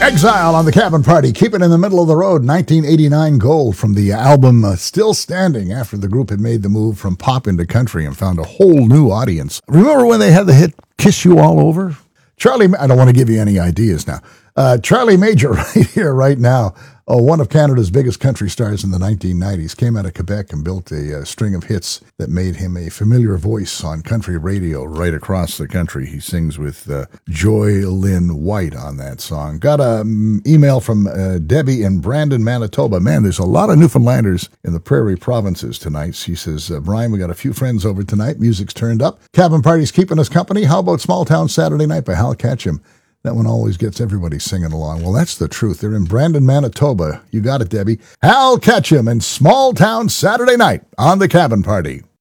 Exile on the Cabin Party, Keep It in the Middle of the Road, 1989 gold from the album Still Standing, after the group had made the move from pop into country and found a whole new audience. Remember when they had the hit Kiss You All Over? I don't want to give you any ideas now. Charlie Major right here, right now, one of Canada's biggest country stars in the 1990s, came out of Quebec and built a string of hits that made him a familiar voice on country radio right across the country. He sings with Joy Lynn White on that song. Got an email from Debbie in Brandon, Manitoba. Man, there's a lot of Newfoundlanders in the prairie provinces tonight. She says, Brian, we got a few friends over tonight. Music's turned up. Cabin Party's keeping us company. How about Small Town Saturday Night by Hal Ketchum? That one always gets everybody singing along. Well, that's the truth. They're in Brandon, Manitoba. You got it, Debbie. Hal Ketchum and Small Town Saturday Night on the Cabin Party.